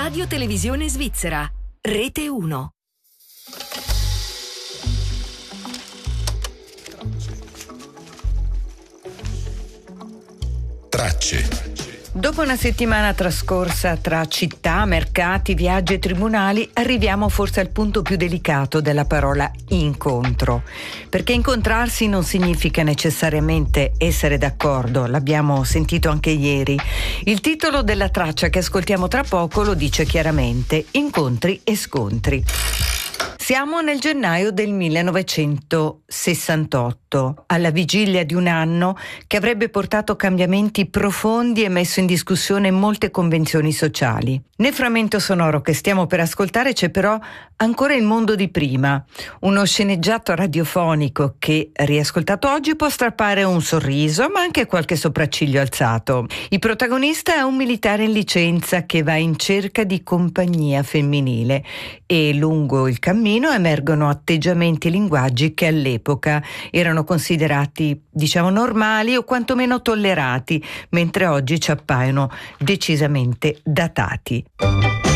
Radio Televisione Svizzera, Rete 1. Tracce. Dopo una settimana trascorsa tra città, mercati, viaggi e tribunali, arriviamo forse al punto più delicato della parola incontro. Perché incontrarsi non significa necessariamente essere d'accordo, l'abbiamo sentito anche ieri. Il titolo della traccia che ascoltiamo tra poco lo dice chiaramente: incontri e scontri. Siamo nel gennaio del 1968, alla vigilia di un anno che avrebbe portato cambiamenti profondi e messo in discussione molte convenzioni sociali. Nel frammento sonoro che stiamo per ascoltare c'è però ancora il mondo di prima, uno sceneggiato radiofonico che, riascoltato oggi, può strappare un sorriso ma anche qualche sopracciglio alzato. Il protagonista è un militare in licenza che va in cerca di compagnia femminile e lungo il cammino emergono atteggiamenti e linguaggi che all'epoca erano considerati, normali o quantomeno tollerati, mentre oggi ci appaiono decisamente datati.